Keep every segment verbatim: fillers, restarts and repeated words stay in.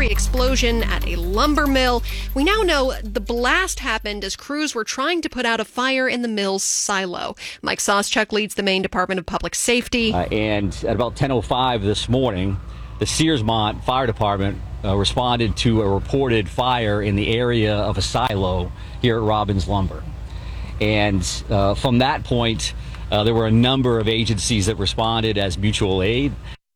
fiery explosion at a lumber mill. We now know the blast happened as crews were trying to put out a fire in the mill's silo. Mike Soschuk leads the Maine Department of Public Safety. Uh, and at about ten oh five this morning, the Searsmont Fire Department uh, responded to a reported fire in the area of a silo here at Robbins Lumber. And uh, from that point, uh, there were a number of agencies that responded as mutual aid.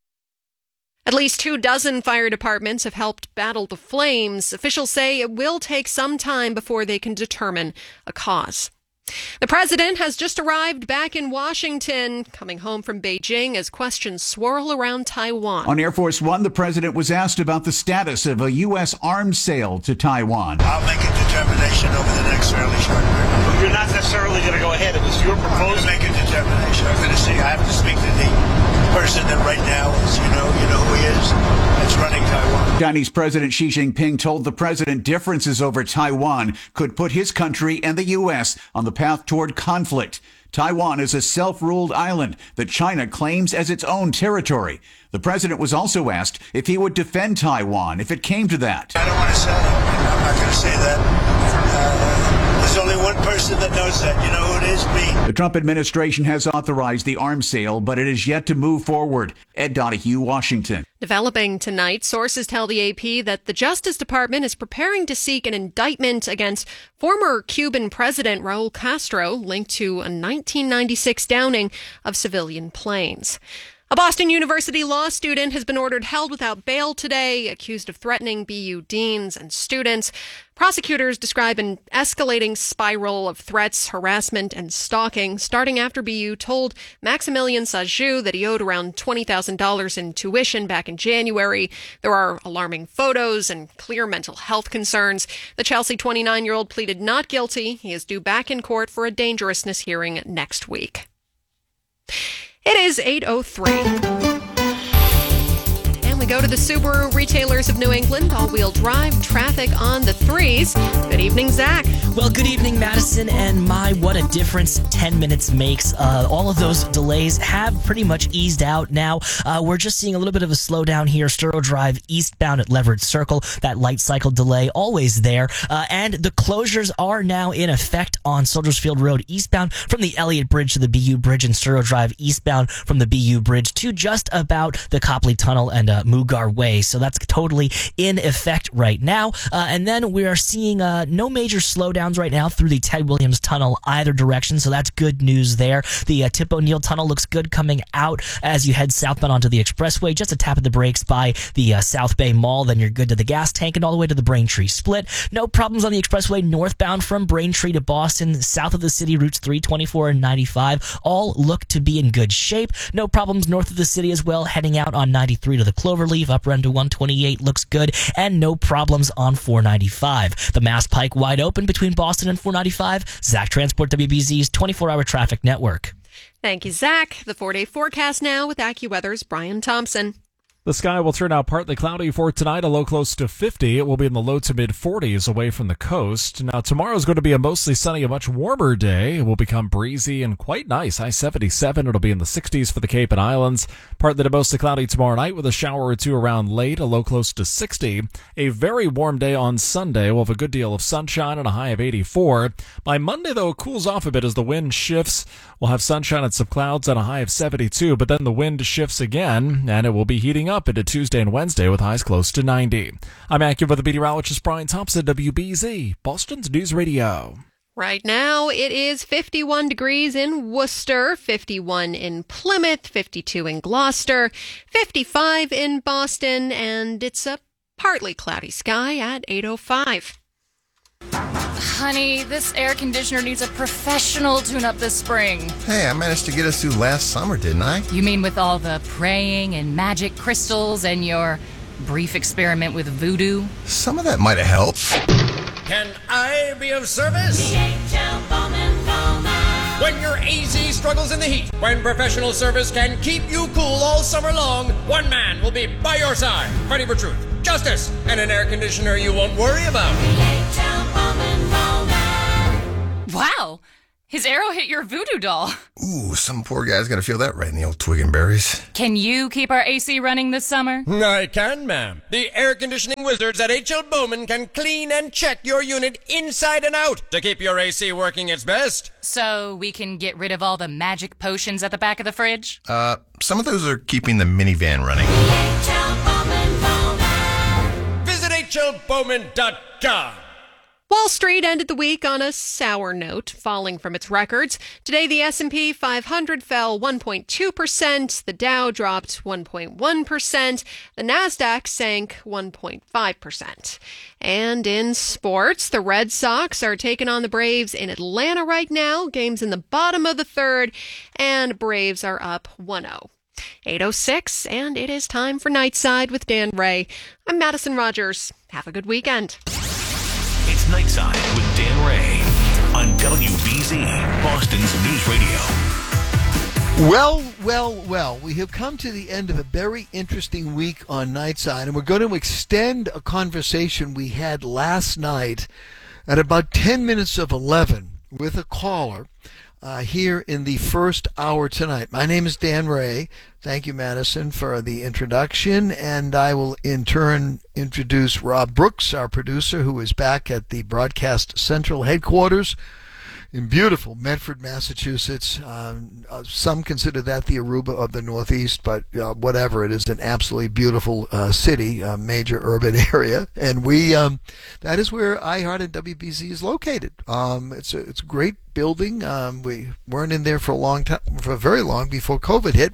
At least two dozen fire departments have helped battle the flames. Officials say it will take some time before they can determine a cause. The president has just arrived back in Washington, coming home from Beijing as questions swirl around Taiwan. On Air Force One, the president was asked about the status of a U S arms sale to Taiwan. I'll make a determination over the next fairly short period. You're not necessarily going to go ahead. It was your proposal. I'm going to make a determination. I'm going to see. I have to speak to the person that right now is, you know, you know who he is. It's running Taiwan. Chinese President Xi Jinping told the president differences over Taiwan could put his country and the U S on the path toward conflict. Taiwan is a self-ruled island that China claims as its own territory. The president was also asked if he would defend Taiwan if it came to that. I don't want to say that. I'm not going to say that. Uh, there's only one person that knows that. You know who it is? Me. The Trump administration has authorized the arms sale, but it is yet to move forward. Ed Donahue, Washington. Developing tonight, sources tell the A P that the Justice Department is preparing to seek an indictment against former Cuban President Raul Castro linked to a nineteen ninety-six downing of civilian planes. A Boston University law student has been ordered held without bail today, accused of threatening B U deans and students. Prosecutors describe an escalating spiral of threats, harassment, and stalking, starting after B U told Maximilian Sajou that he owed around twenty thousand dollars in tuition back in January. There are alarming photos and clear mental health concerns. The Chelsea twenty-nine-year-old pleaded not guilty. He is due back in court for a dangerousness hearing next week. It is eight oh three. And we go to the Subaru retailers of New England. All-wheel drive traffic on the threes. Good evening, Zach. Well, good evening, Madison, and my, what a difference ten minutes makes. Uh, all of those delays have pretty much eased out now. Uh, we're just seeing a little bit of a slowdown here. Sturo Drive eastbound at Leverett Circle. That light cycle delay always there. Uh, and the closures are now in effect on Soldiers Field Road eastbound from the Elliott Bridge to the B U Bridge, and Sturo Drive eastbound from the B U Bridge to just about the Copley Tunnel and uh, Mugar Way. So that's totally in effect right now. Uh, and then we are seeing uh, no major slowdowns right now through the Ted Williams Tunnel either direction. So that's good news there. The uh, Tip O'Neill Tunnel looks good coming out as you head southbound onto the expressway. Just a tap of the brakes by the uh, South Bay Mall. Then you're good to the gas tank and all the way to the Braintree Split. No problems on the expressway northbound from Braintree to Boston. South of the city, routes three twenty-four and ninety-five all look to be in good shape. No problems north of the city as well, heading out on ninety-three to the Cloverleaf. Up run to one twenty-eight looks good, and no problems on four ninety-five. The Mass Pike wide open between Boston and four ninety-five. Zach Transport, W B Z's twenty-four hour traffic network. Thank you, Zach. The four-day forecast now with AccuWeather's Brian Thompson. The sky will turn out partly cloudy for tonight, a low close to fifty. It will be in the low to mid forties away from the coast. Now, tomorrow is going to be a mostly sunny, a much warmer day. It will become breezy and quite nice. High seventy-seven. It'll be in the sixties for the Cape and Islands. Partly to mostly cloudy tomorrow night with a shower or two around late, a low close to sixty. A very warm day on Sunday. We'll have a good deal of sunshine and a high of eighty-four. By Monday, though, it cools off a bit as the wind shifts. We'll have sunshine and some clouds and a high of seventy-two, but then the wind shifts again, and it will be heating up into Tuesday and Wednesday with highs close to ninety. I'm AccuWeather meteorologist Brian Thompson, W B Z, Boston's News Radio. Right now, it is fifty-one degrees in Worcester, fifty-one in Plymouth, fifty-two in Gloucester, fifty-five in Boston, and it's a partly cloudy sky at eight oh five. Honey, this air conditioner needs a professional tune-up this spring. Hey, I managed to get us through last summer, didn't I? You mean with all the praying and magic crystals and your brief experiment with voodoo? Some of that might have helped. Can I be of service? D H L Bowman Bowman. When your A Z struggles in the heat, when professional service can keep you cool all summer long, one man will be by your side, fighting for truth, justice, and an air conditioner you won't worry about. D H L Bowman Bowman. Wow! His arrow hit your voodoo doll. Ooh, some poor guy's gonna feel that right in the old twig and berries. Can you keep our A C running this summer? I can, ma'am. The air conditioning wizards at H L Bowman can clean and check your unit inside and out to keep your A C working its best. So we can get rid of all the magic potions at the back of the fridge? Uh, some of those are keeping the minivan running. H L Bowman Bowman. Visit H L Bowman dot com. Wall Street ended the week on a sour note, falling from its records. Today, the S and P five hundred fell one point two percent, the Dow dropped one point one percent, the Nasdaq sank one point five percent. And in sports, the Red Sox are taking on the Braves in Atlanta right now. Game's in the bottom of the third, and Braves are up one oh. eight oh six, and it is time for Nightside with Dan Ray. I'm Madison Rogers. Have a good weekend. It's Nightside with Dan Ray on W B Z, Boston's News Radio. Well, well, well, we have come to the end of a very interesting week on Nightside, and we're going to extend a conversation we had last night at about ten minutes of eleven with a caller uh, here in the first hour tonight. My name is Dan Ray. Thank you, Madison, for the introduction, and I will in turn introduce Rob Brooks, our producer, who is back at the Broadcast Central headquarters in beautiful Medford, Massachusetts. Um, uh, some consider that the Aruba of the Northeast, but uh, whatever, it is an absolutely beautiful uh, city, a major urban area, and we um, that is where iHeart and W B Z is located. Um, it's a it's a great building. Um, we weren't in there for a long time, for very long before COVID hit,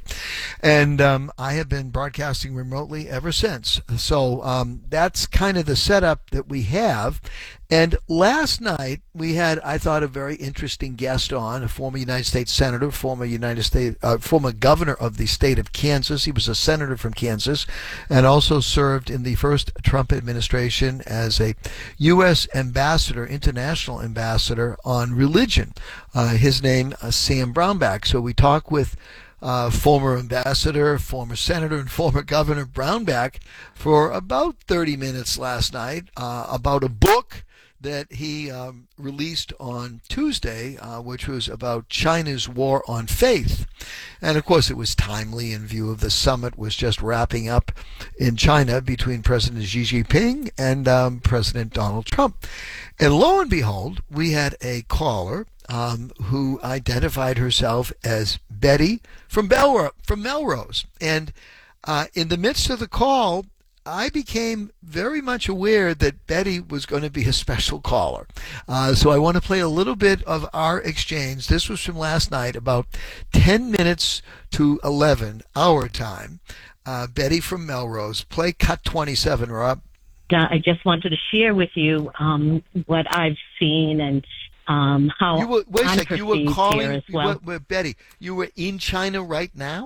and um, I have been broadcasting remotely ever since. So um, that's kind of the setup that we have. And last night we had, I thought, a very interesting guest on, a former United States Senator, former United States, uh, former governor of the state of Kansas. He was a senator from Kansas, and also served in the first Trump administration as a U S ambassador, international ambassador on religion. Uh, his name, uh, Sam Brownback. So we talk with uh, former ambassador, former senator, and former governor Brownback for about thirty minutes last night uh, about a book that he um, released on Tuesday, uh, which was about China's war on faith. And of course it was timely in view of the summit was just wrapping up in China between President Xi Jinping and um, President Donald Trump. And lo and behold, we had a caller um, who identified herself as Betty from, Belro- from Melrose. And uh, in the midst of the call, I became very much aware that Betty was going to be a special caller. Uh, so I want to play a little bit of our exchange. This was from last night, about ten minutes to eleven, our time. Uh, Betty from Melrose. Play cut twenty-seven, Rob. I just wanted to share with you um, what I've seen and um, how you were, wait a I'm second, you were calling, here as well. you were, Betty, you were in China right now?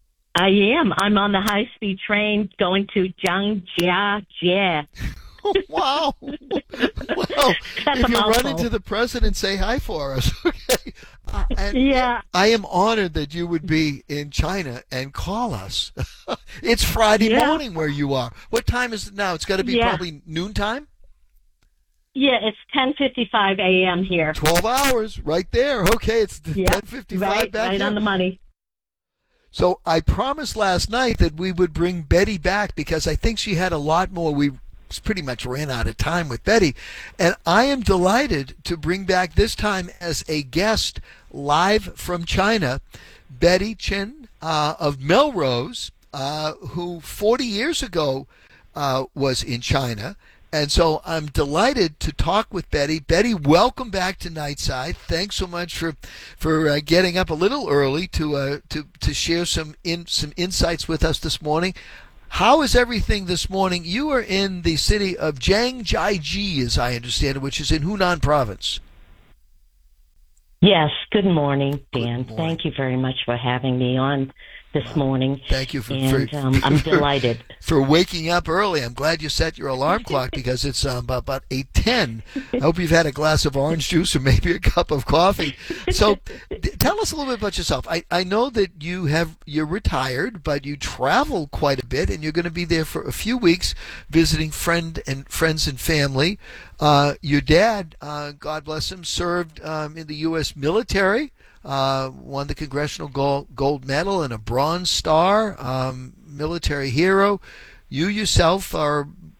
I am. I'm on the high-speed train going to Zhangjiajie. Oh, wow. Wow. That's If a you run mouthful. into the president, say hi for us. Okay. Uh, and Yeah. I am honored that you would be in China and call us. It's Friday Yeah. morning where you are. What time is it now? It's got to be Yeah. probably noontime? Yeah, it's ten fifty-five a.m. here. twelve hours, right there. Okay, it's Yeah, ten fifty-five right, back right here. on the money. So I promised last night that we would bring Betty back because I think she had a lot more. We pretty much ran out of time with Betty. And I am delighted to bring back this time as a guest live from China, Betty Chen uh, of Melrose, uh, who forty years ago uh, was in China. And so I'm delighted to talk with Betty. Betty, welcome back to Nightside. Thanks so much for for uh, getting up a little early to uh, to to share some in some insights with us this morning. How is everything this morning? You are in the city of Zhangjiajie, as I understand it, which is in Hunan Province. Yes, good morning, Dan. Good morning. Thank you very much for having me on this morning. Thank you for, and for um, I'm delighted for waking up early. I'm glad you set your alarm clock because it's um, about about eight ten. I hope you've had a glass of orange juice or maybe a cup of coffee. So, d- tell us a little bit about yourself. I, I know that you have you're retired, but you travel quite a bit, and you're going to be there for a few weeks visiting friend and friends and family. Uh, your dad, uh, God bless him, served um, in the U S military. Uh, won the Congressional Gold, Gold Medal and a Bronze Star, um, military hero. You yourself are